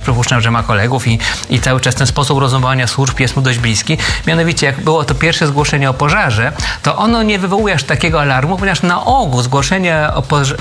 przypuszczam, że ma kolegów i cały czas ten sposób rozumowania służb jest mu dość bliski. Mianowicie, jak było to pierwsze zgłoszenie o pożarze, to ono nie wywołuje aż takiego alarmu, ponieważ na ogół zgłoszenie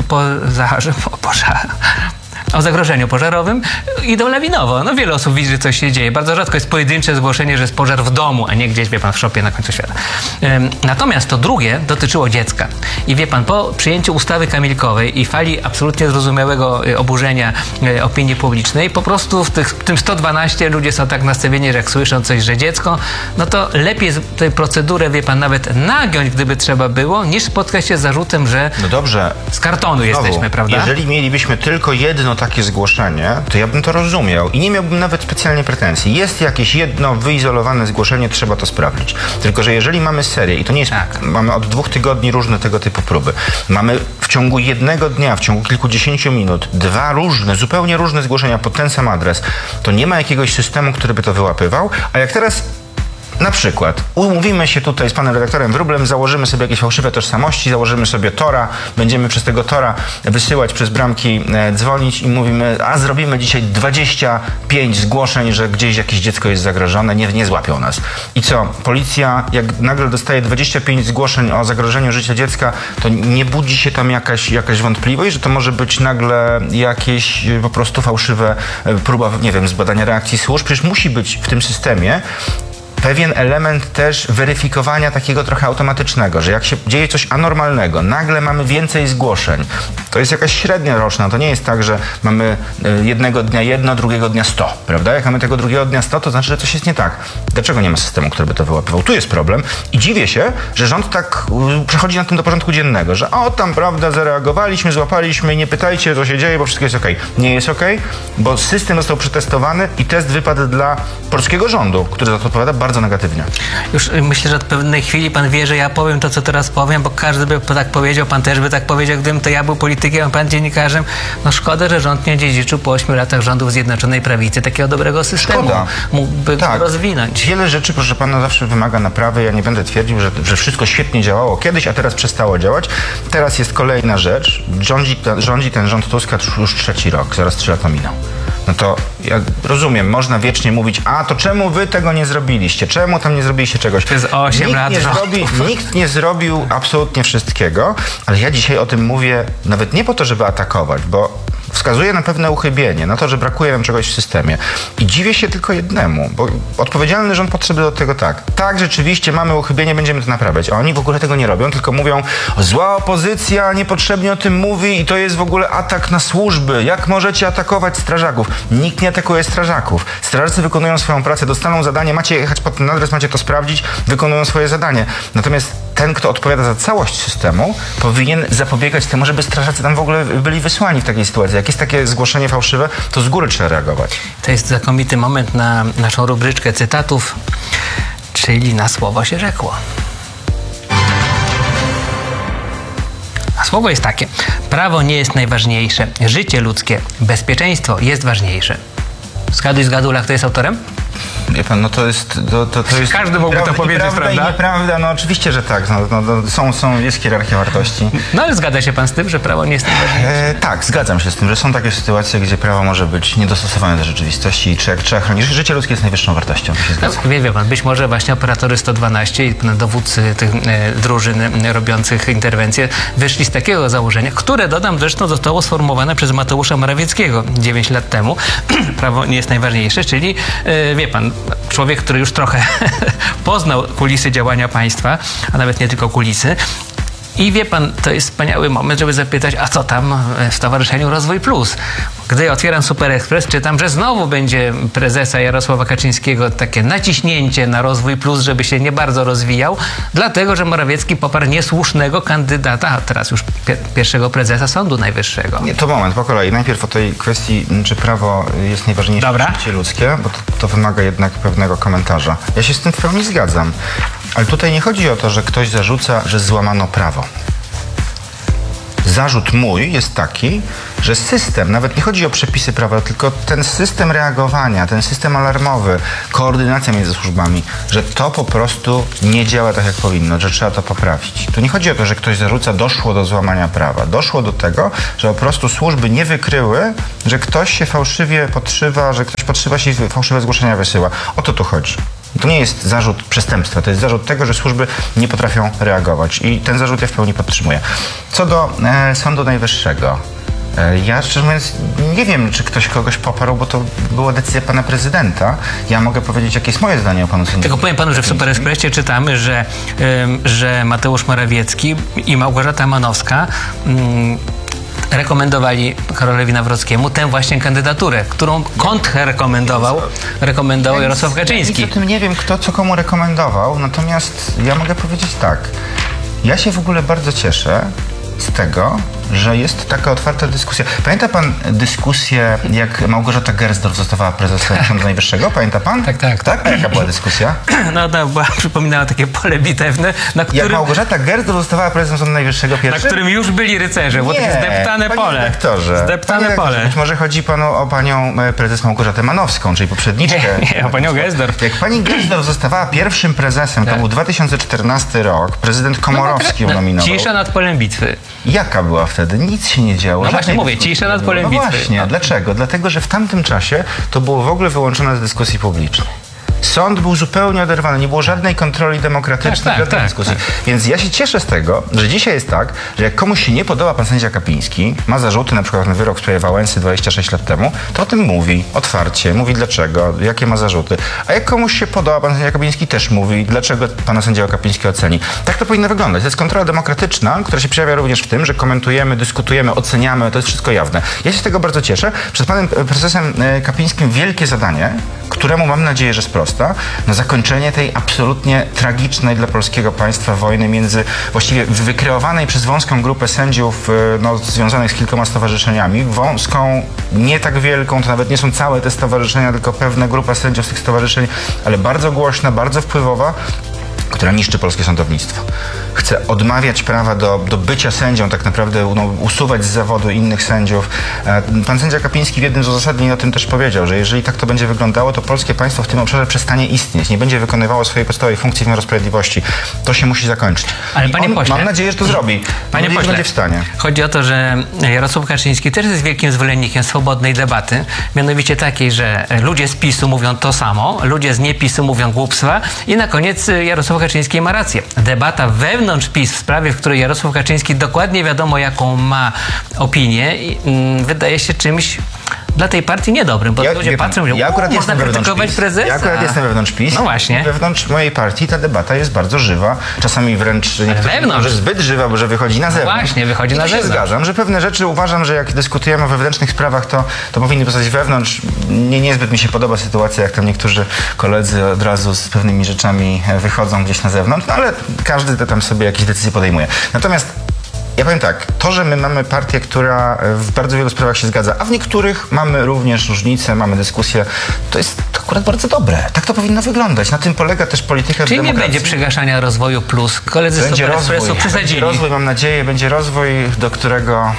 o zagrożeniu pożarowym idą lawinowo. No wiele osób widzi, że coś się dzieje. Bardzo rzadko jest pojedyncze zgłoszenie, że jest pożar w domu, a nie gdzieś, wie pan, w szopie na końcu świata. Natomiast to drugie dotyczyło dziecka. I wie pan, po przyjęciu ustawy kamilkowej i fali absolutnie zrozumiałego oburzenia opinii publicznej, po prostu w tym 112 ludzie są tak nastawieni, że jak słyszą coś, że dziecko, no to lepiej tę procedurę, wie pan, nawet nagiąć, gdyby trzeba było, niż spotkać się z zarzutem, że no dobrze, z kartonu jesteśmy, prawda? Jeżeli mielibyśmy tylko jedno takie zgłoszenie, to ja bym to rozumiał i nie miałbym nawet specjalnie pretensji. Jest jakieś jedno wyizolowane zgłoszenie, trzeba to sprawdzić. Tylko że jeżeli mamy serię i to nie jest, mamy od 2 tygodni różne tego typu próby, mamy w ciągu jednego dnia, w ciągu kilkudziesięciu minut, 2 różne, zupełnie różne zgłoszenia pod ten sam adres, to nie ma jakiegoś systemu, który by to wyłapywał, a jak teraz na przykład umówimy się tutaj z panem redaktorem Wróblem, założymy sobie jakieś fałszywe tożsamości, założymy sobie tora, będziemy przez tego tora wysyłać przez bramki, dzwonić i mówimy, a zrobimy dzisiaj 25 zgłoszeń, że gdzieś jakieś dziecko jest zagrożone, nie złapią nas. I co? Policja, jak nagle dostaje 25 zgłoszeń o zagrożeniu życia dziecka, to nie budzi się tam jakaś wątpliwość, że to może być nagle jakieś po prostu fałszywe próba, nie wiem, zbadania reakcji służb? Przecież musi być w tym systemie pewien element też weryfikowania takiego trochę automatycznego, że jak się dzieje coś anormalnego, nagle mamy więcej zgłoszeń. To jest jakaś średnia roczna, to nie jest tak, że mamy jednego dnia 1, drugiego dnia 100, prawda? Jak mamy tego drugiego dnia 100, to znaczy, że coś jest nie tak. Dlaczego nie ma systemu, który by to wyłapywał? Tu jest problem i dziwię się, że rząd tak przechodzi na tym do porządku dziennego, że tam, prawda, zareagowaliśmy, złapaliśmy i nie pytajcie, co się dzieje, bo wszystko jest okej. Nie jest okej, bo system został przetestowany i test wypadł dla polskiego rządu, który za to odpowiada bardzo negatywnie. Już myślę, że od pewnej chwili pan wie, że ja powiem to, co teraz powiem, bo każdy by tak powiedział, pan też by tak powiedział, gdybym to ja był politykiem, a pan dziennikarzem. No szkoda, że rząd nie dziedziczył po 8 latach rządów Zjednoczonej Prawicy takiego dobrego systemu. Szkoda. Mógłby go rozwinąć. Wiele rzeczy, proszę pana, zawsze wymaga naprawy. Ja nie będę twierdził, że wszystko świetnie działało kiedyś, a teraz przestało działać. Teraz jest kolejna rzecz. Rządzi ten rząd Tuska już 3. rok, zaraz 3 lata minął. No to ja rozumiem, można wiecznie mówić, a to czemu wy tego nie zrobiliście? Czemu tam nie zrobiliście czegoś? Przez 8 lat nikt nie zrobił absolutnie wszystkiego, ale ja dzisiaj o tym mówię nawet nie po to, żeby atakować, bo wskazuje na pewne uchybienie, na to, że brakuje nam czegoś w systemie. I dziwię się tylko jednemu, bo odpowiedzialny rząd podszedł do tego tak, rzeczywiście mamy uchybienie, będziemy to naprawiać. A oni w ogóle tego nie robią, tylko mówią, zła opozycja niepotrzebnie o tym mówi i to jest w ogóle atak na służby. Jak możecie atakować strażaków? Nikt nie atakuje strażaków. Strażacy wykonują swoją pracę, dostaną zadanie, macie jechać pod ten adres, macie to sprawdzić, wykonują swoje zadanie. Natomiast ten, kto odpowiada za całość systemu, powinien zapobiegać temu, żeby strażacy tam w ogóle byli wysłani w takiej sytuacji. Jak jest takie zgłoszenie fałszywe, to z góry trzeba reagować. To jest znakomity moment na naszą rubryczkę cytatów, czyli na słowo się rzekło. A słowo jest takie: prawo nie jest najważniejsze, życie ludzkie, bezpieczeństwo jest ważniejsze. Zgaduj, kto jest autorem? Wie pan, no to jest... Każdy mógłby to powiedzieć, prawda? I nieprawda, no oczywiście, że tak. Jest hierarchia wartości. No ale zgadza się pan z tym, że prawo nie jest najważniejsze? Tak, zgadzam się z tym, że są takie sytuacje, gdzie prawo może być niedostosowane do rzeczywistości i trzeba chronić. Życie ludzkie jest najwyższą wartością. Wie pan, być może właśnie operatory 112 i dowódcy tych drużyn robiących interwencje wyszli z takiego założenia, które, dodam, zresztą zostało sformułowane przez Mateusza Morawieckiego 9 lat temu. Prawo nie jest najważniejsze, czyli wie pan, człowiek, który już trochę poznał kulisy działania państwa, a nawet nie tylko kulisy. I wie pan, to jest wspaniały moment, żeby zapytać, a co tam w Stowarzyszeniu Rozwój Plus? Gdy otwieram Super Express, czytam, że znowu będzie prezesa Jarosława Kaczyńskiego takie naciśnięcie na Rozwój Plus, żeby się nie bardzo rozwijał, dlatego, że Morawiecki poparł niesłusznego kandydata, a teraz już pierwszego prezesa Sądu Najwyższego. Nie, to moment, po kolei. Najpierw o tej kwestii, czy prawo jest najważniejsze niż życie ludzkie, bo to wymaga jednak pewnego komentarza. Ja się z tym w pełni zgadzam. Ale tutaj nie chodzi o to, że ktoś zarzuca, że złamano prawo. zarzut mój jest taki, że system, nawet nie chodzi o przepisy prawa, tylko ten system reagowania, ten system alarmowy, koordynacja między służbami, że to po prostu nie działa tak, jak powinno, że trzeba to poprawić. Tu nie chodzi o to, że ktoś zarzuca, doszło do złamania prawa. Doszło do tego, że po prostu służby nie wykryły, że ktoś się fałszywie podszywa, że ktoś podszywa się i fałszywe zgłoszenia wysyła. O to tu chodzi. To nie jest zarzut przestępstwa, to jest zarzut tego, że służby nie potrafią reagować i ten zarzut ja w pełni podtrzymuję. Co do Sądu Najwyższego, ja szczerze mówiąc nie wiem, czy ktoś kogoś poparł, bo to była decyzja pana prezydenta. Ja mogę powiedzieć, jakie jest moje zdanie o panu sędziemu. Tylko powiem panu, że w Super Expressie czytamy, że Mateusz Morawiecki i Małgorzata Manowska rekomendowali Karolowi Nawrockiemu tę właśnie kandydaturę, którą kontrrekomendował Jarosław Kaczyński. Ja nic o tym nie wiem, kto co komu rekomendował, natomiast ja mogę powiedzieć tak. Ja się w ogóle bardzo cieszę z tego, że jest taka otwarta dyskusja. Pamięta pan dyskusję, jak Małgorzata Gersdorf zostawała prezesem Sądu Najwyższego? Pamięta pan? Tak. A jaka była dyskusja? No, przypominała takie pole bitewne, Jak Małgorzata Gersdorf zostawała prezesem Sądu Najwyższego pierwszym? Na którym już byli rycerze, bo to jest zdeptane pole. Redaktorze, Zdeptane pole. Być może chodzi panu o panią prezes Małgorzatę Manowską, czyli poprzedniczkę. Nie, o panią Gersdorf. Jak pani Gersdorf zostawała pierwszym prezesem, to był 2014 rok, prezydent Komorowski ją nominował. Cisza nad polem bitwy. Jaka była wtedy? Nic się nie działo. No właśnie Żadnej mówię, dyskusji cisza nad nie było. polem No bitwy. właśnie, dlaczego? Dlatego, że w tamtym czasie to było w ogóle wyłączone z dyskusji publicznej. Sąd był zupełnie oderwany, nie było żadnej kontroli demokratycznej, żadnej dyskusji. Więc ja się cieszę z tego, że dzisiaj jest tak, że jak komuś się nie podoba pan sędzia Kapiński, ma zarzuty na przykład na wyrok w sprawie Wałęsy 26 lat temu, to o tym mówi otwarcie, mówi dlaczego, jakie ma zarzuty. A jak komuś się podoba pan sędzia Kapiński, też mówi, dlaczego pana sędziego Kapińskiego oceni. Tak to powinno wyglądać. To jest kontrola demokratyczna, która się przejawia również w tym, że komentujemy, dyskutujemy, oceniamy, to jest wszystko jawne. Ja się z tego bardzo cieszę. Przed panem prezesem Kapińskim wielkie zadanie, któremu mam nadzieję, że sprosta, no zakończenie tej absolutnie tragicznej dla polskiego państwa wojny między właściwie wykreowanej przez wąską grupę sędziów związanych z kilkoma stowarzyszeniami, wąską, nie tak wielką, to nawet nie są całe te stowarzyszenia, tylko pewna grupa sędziów z tych stowarzyszeń, ale bardzo głośna, bardzo wpływowa, która niszczy polskie sądownictwo. Chce odmawiać prawa do bycia sędzią, tak naprawdę usuwać z zawodu innych sędziów. Pan sędzia Kapiński w jednym z uzasadnień o tym też powiedział, że jeżeli tak to będzie wyglądało, to polskie państwo w tym obszarze przestanie istnieć, nie będzie wykonywało swojej podstawowej funkcji wymiaru sprawiedliwości. To się musi zakończyć. Ale panie pośle, mam nadzieję, że to zrobi. Panie pośle, będzie w stanie. Chodzi o to, że Jarosław Kaczyński też jest wielkim zwolennikiem swobodnej debaty, mianowicie takiej, że ludzie z PiS-u mówią to samo, ludzie z nie-PiS-u mówią głupstwa i na koniec Jarosław Kaczyński ma rację. Debata wewnątrz PiS w sprawie, w której Jarosław Kaczyński dokładnie wiadomo, jaką ma opinię, wydaje się czymś dla tej partii niedobrym, bo ludzie patrzą i mówią, można krytykować prezesa. Ja akurat jestem wewnątrz PiS. No właśnie. Wewnątrz mojej partii ta debata jest bardzo żywa. Czasami wręcz może zbyt żywa, bo że wychodzi na zewnątrz. Właśnie, wychodzi na zewnątrz. I się zgadzam, że pewne rzeczy uważam, że jak dyskutujemy o wewnętrznych sprawach, to powinny pozostać wewnątrz. Niezbyt mi się podoba sytuacja, jak tam niektórzy koledzy od razu z pewnymi rzeczami wychodzą gdzieś na zewnątrz, no ale każdy tam sobie jakieś decyzje podejmuje. Natomiast ja powiem tak, to, że my mamy partię, która w bardzo wielu sprawach się zgadza, a w niektórych mamy również różnice, mamy dyskusje, to jest akurat bardzo dobre. Tak to powinno wyglądać. Na tym polega też polityka Czyli demokracji. nie będzie przygaszania rozwoju plus. Koledzy z Super Expressu przesadzili. Będzie rozwój, mam nadzieję, będzie rozwój, do którego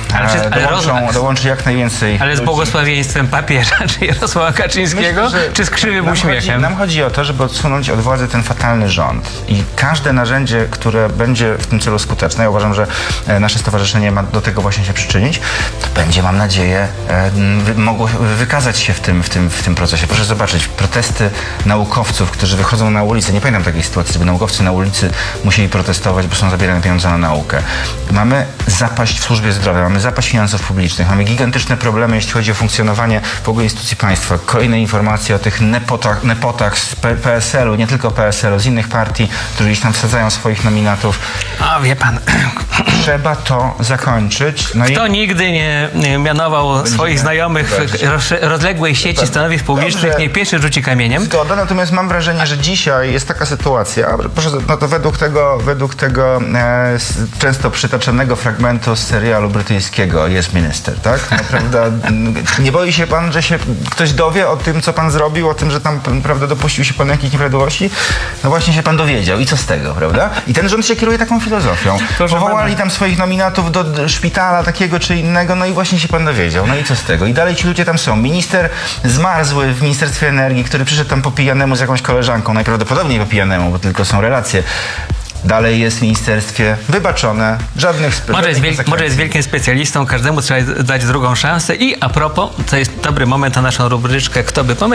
dołączy jak najwięcej Ale z ludzi. błogosławieństwem papieża, czy Jarosława Kaczyńskiego, Myślę, czy z krzywym uśmiechem? Nam chodzi o to, żeby odsunąć od władzy ten fatalny rząd. I każde narzędzie, które będzie w tym celu skuteczne, ja uważam, że nasze stowarzyszenie ma do tego właśnie się przyczynić, to będzie, mam nadzieję, mogło wykazać się w tym procesie. Proszę zobaczyć, protesty naukowców, którzy wychodzą na ulicę. Nie pamiętam takiej sytuacji, żeby naukowcy na ulicy musieli protestować, bo są zabierane pieniądze na naukę. Mamy zapaść w służbie zdrowia, mamy zapaść finansów publicznych, mamy gigantyczne problemy, jeśli chodzi o funkcjonowanie w ogóle instytucji państwa. Kolejne informacje o tych nepotach z PSL-u, nie tylko PSL-u, z innych partii, którzy gdzieś tam wsadzają swoich nominatów. A wie pan, trzeba to zakończyć. No kto nigdy nie mianował swoich znajomych w rozległej sieci stanowisk publicznych, niech pierwszy rzuci kamieniem. Zgoda, natomiast mam wrażenie, że dzisiaj jest taka sytuacja, że proszę, no to według tego często przytaczanego fragmentu z serialu brytyjskiego Jest Minister, tak? No, prawda, nie boi się pan, że się ktoś dowie o tym, co pan zrobił, o tym, że tam, prawda, dopuścił się pan jakichś nieprawidłowości? No właśnie się pan dowiedział. I co z tego, prawda? I ten rząd się kieruje taką filozofią. Powołali tam swoich nominatów do szpitala takiego czy innego, no i właśnie się pan dowiedział. No i co z tego? I dalej ci ludzie tam są. Minister zmarzły w Ministerstwie Energii, który przyszedł tam po pijanemu z jakąś koleżanką, najprawdopodobniej po pijanemu, bo tylko są relacje. Dalej jest w ministerstwie, wybaczone, żadnych Może jest wielkim specjalistą, każdemu trzeba dać drugą szansę. I a propos, to jest dobry moment na naszą rubryczkę Kto by pomyślał.